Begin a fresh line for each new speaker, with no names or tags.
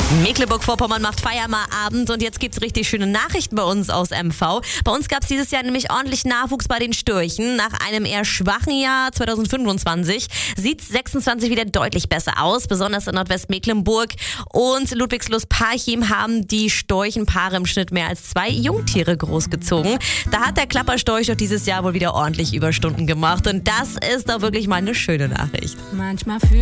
Mecklenburg-Vorpommern macht Feierabend und jetzt gibt's richtig schöne Nachrichten bei uns aus MV. Bei uns gab's dieses Jahr nämlich ordentlich Nachwuchs bei den Störchen. Nach einem eher schwachen Jahr 2025 sieht's 26 wieder deutlich besser aus, besonders in Nordwestmecklenburg und Ludwigslust-Parchim haben die Storchenpaare im Schnitt mehr als 2 Jungtiere großgezogen. Da hat der Klapperstorch doch dieses Jahr wohl wieder ordentlich Überstunden gemacht und das ist doch wirklich mal eine schöne Nachricht.
Manchmal